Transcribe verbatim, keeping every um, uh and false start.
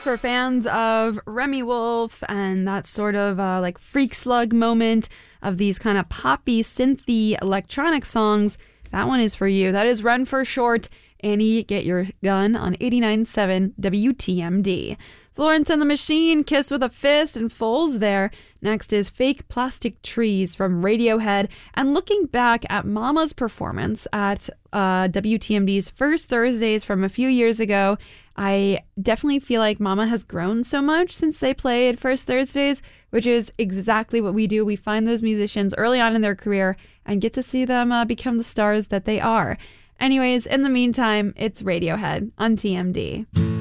For fans of Remy Wolf and that sort of uh, like freak slug moment of these kind of poppy, synthy electronic songs, that one is for you. That is Run for Short. Annie, get your gun on eighty-nine point seven W T M D. Florence and the Machine, Kiss with a Fist, and Foles there. Next is Fake Plastic Trees from Radiohead. And looking back at Mama's performance at uh, W T M D's First Thursdays from a few years ago, I definitely feel like Mama has grown so much since they played First Thursdays, which is exactly what we do. We find those musicians early on in their career and get to see them uh, become the stars that they are. Anyways, in the meantime, it's Radiohead on T M D.